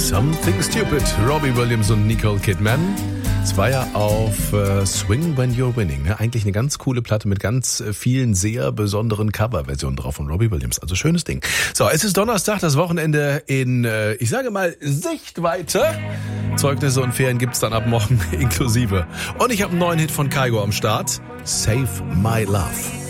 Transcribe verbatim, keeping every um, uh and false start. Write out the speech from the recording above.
Something Stupid, Robbie Williams und Nicole Kidman. Es war ja auf äh, Swing When You're Winning. Ne? Eigentlich eine ganz coole Platte mit ganz äh, vielen sehr besonderen Coverversionen drauf von Robbie Williams. Also schönes Ding. So, es ist Donnerstag, das Wochenende in, äh, ich sage mal, Sichtweite. Zeugnisse und Ferien gibt's dann ab morgen inklusive. Und ich habe einen neuen Hit von Kygo am Start. Save My Love.